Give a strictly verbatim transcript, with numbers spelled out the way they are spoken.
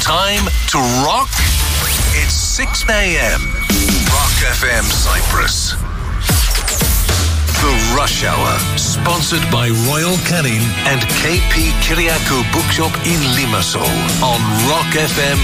Time to rock? It's six a.m. Rock F M Cyprus. The Rush Hour, sponsored by Royal Canin and K P Kyriakou Bookshop in Limassol on Rock F M